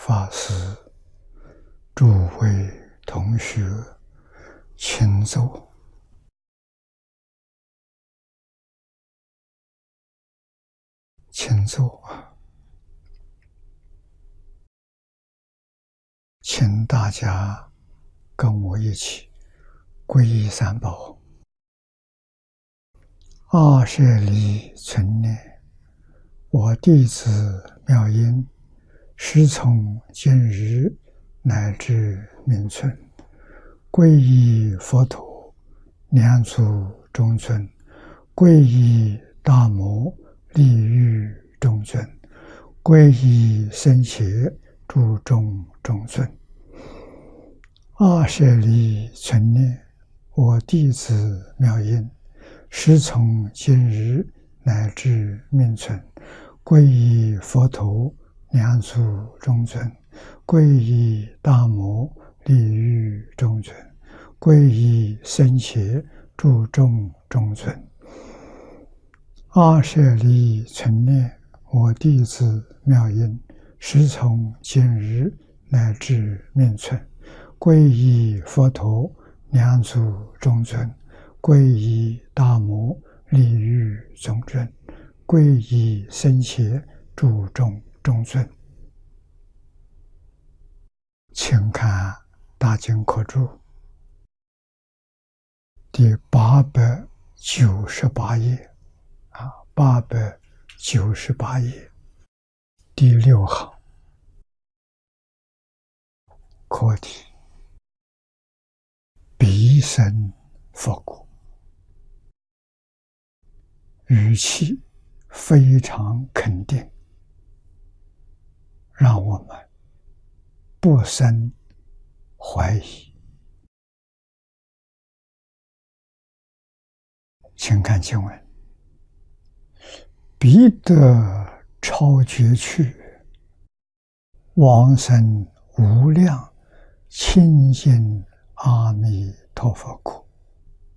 法师、诸位同学，请坐。请坐，请大家跟我一起皈依三宝。二舍离存念，我弟子妙音，师从今日乃至明存，皈依佛陀，两足中尊，皈依大摩利欲中尊，皈依僧伽诸众中尊。二舍离存念，我弟子妙音，师从今日乃至明存，皈依佛陀，两足中尊，皈依大摩利欲中尊，皈依僧伽诸众中尊。二舍离存念，我弟子妙音，师从今日乃至明存，皈依佛陀，两足中尊，皈依大摩利欲中尊，皈依僧伽诸众中尊。请看大经科注第898页，898页第6行，课题：彼生佛果。语气非常肯定，让我们不生怀疑。请看经文：彼得超绝趣，往生无量清净阿弥陀佛国。